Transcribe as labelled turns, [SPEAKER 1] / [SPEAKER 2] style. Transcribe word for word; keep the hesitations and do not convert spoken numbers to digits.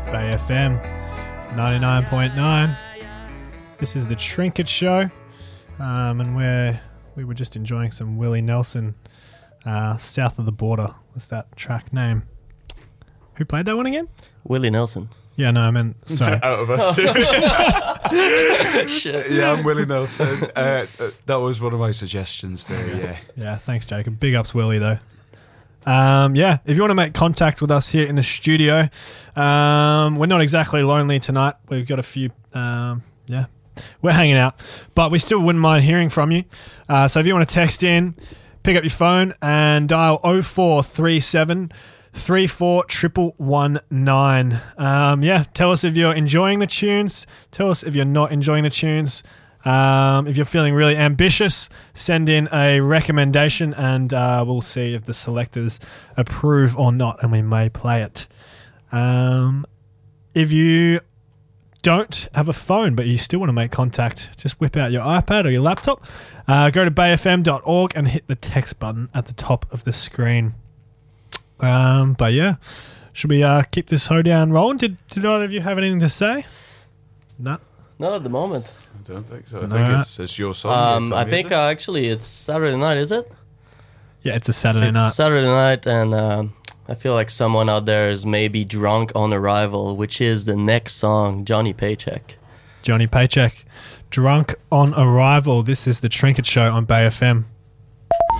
[SPEAKER 1] Bay F M ninety-nine point nine. This is the Trinket Show, um, and we're, we were just enjoying some Willie Nelson, uh, South of the Border was that track name. Who played that one again?
[SPEAKER 2] Willie Nelson.
[SPEAKER 1] Yeah, no, I meant, sorry.
[SPEAKER 3] Out of us two.
[SPEAKER 2] Shit.
[SPEAKER 3] Yeah, I'm Willie Nelson. Uh, that was one of my suggestions there, yeah.
[SPEAKER 1] Yeah, thanks, Jacob. Big ups, Willie, though. Um, yeah, if you want to make contact with us here in the studio, um, we're not exactly lonely tonight. We've got a few, um, yeah, we're hanging out, but we still wouldn't mind hearing from you. Uh, so if you want to text in, pick up your phone and dial oh four three seven three four one one one nine. Um, yeah, tell us if you're enjoying the tunes. Tell us if you're not enjoying the tunes. Um, if you're feeling really ambitious, send in a recommendation and uh, we'll see if the selectors approve or not, and we may play it. Um, if you don't have a phone but you still want to make contact, just whip out your iPad or your laptop, uh, go to bay f m dot org and hit the text button at the top of the screen. Um, but yeah, should we uh, keep this hoedown rolling? Did, did either of you have anything to say? No.
[SPEAKER 2] Not at the moment.
[SPEAKER 3] I don't think so. I
[SPEAKER 1] No.
[SPEAKER 3] think it's, it's your song.
[SPEAKER 2] Um,
[SPEAKER 3] Tommy,
[SPEAKER 2] I
[SPEAKER 3] is
[SPEAKER 2] think
[SPEAKER 3] it?
[SPEAKER 2] uh, actually it's Saturday night, is it?
[SPEAKER 1] Yeah, it's a Saturday
[SPEAKER 2] it's
[SPEAKER 1] night.
[SPEAKER 2] Saturday night, and um, I feel like someone out there is maybe drunk on arrival, which is the next song, Johnny Paycheck.
[SPEAKER 1] Johnny Paycheck, Drunk on Arrival. This is the Trinket Show on Bay F M.